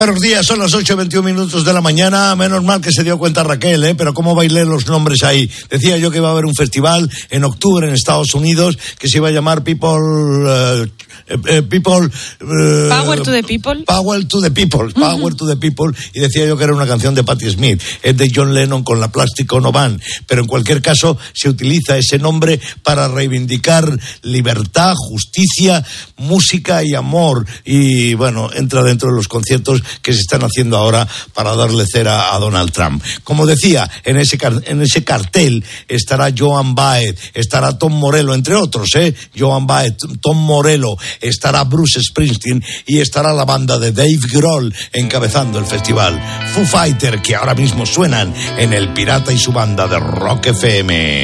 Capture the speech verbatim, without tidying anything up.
Buenos días, son las ocho y veintiún minutos de la mañana. Menos mal que se dio cuenta Raquel, ¿eh? Pero cómo bailé los nombres ahí. Decía yo que iba a haber un festival en octubre en Estados Unidos que se iba a llamar People... Uh, uh, people uh, Power to the People. Power to the People. Power uh-huh. to the People. Y decía yo que era una canción de Patti Smith. Es de John Lennon con la Plastic Ono Band. Pero en cualquier caso se utiliza ese nombre para reivindicar libertad, justicia, música y amor. Y bueno, entra dentro de los conciertos que se están haciendo ahora para darle cera a Donald Trump. Como decía, en ese car- en ese cartel estará Joan Baez, estará Tom Morello, entre otros, ¿eh? Joan Baez, Tom Morello, estará Bruce Springsteen y estará la banda de Dave Grohl encabezando el festival. Foo Fighters, que ahora mismo suenan en El Pirata y su banda de Rock F M.